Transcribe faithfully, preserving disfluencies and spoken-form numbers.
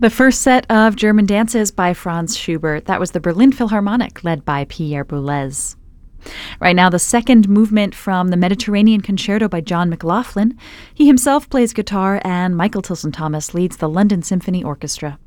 The first set of German dances by Franz Schubert. That was the Berlin Philharmonic, led by Pierre Boulez. Right now, the second movement from the Mediterranean Concerto by John McLaughlin. He himself plays guitar, and Michael Tilson Thomas leads the London Symphony Orchestra.